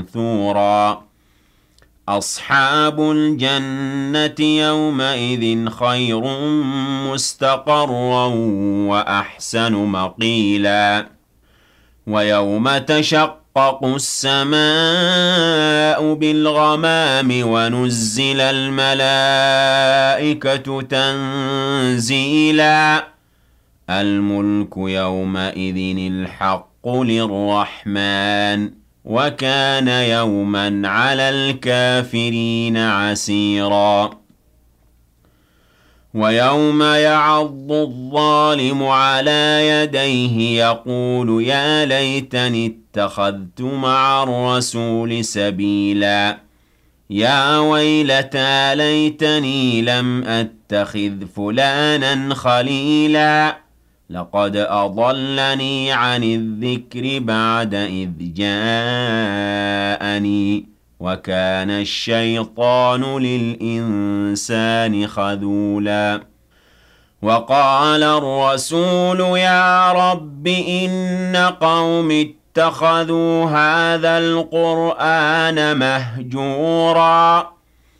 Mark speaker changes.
Speaker 1: منثورا أصحاب الجنة يومئذ خير مستقرا وأحسن مقيلا ويوم تشقق السماء بالغمام ونزل الملائكة تنزيلا الملك يومئذ الحق للرحمن وكان يوما على الكافرين عسيرا ويوم يعض الظالم على يديه يقول يا ليتني اتخذت مع الرسول سبيلا يا ويلتى ليتني لم أتخذ فلانا خليلا لقد أضلني عن الذكر بعد إذ جاءني وكان الشيطان للإنسان خذولا وقال الرسول يا رب إن قوم اتخذوا هذا القرآن مهجورا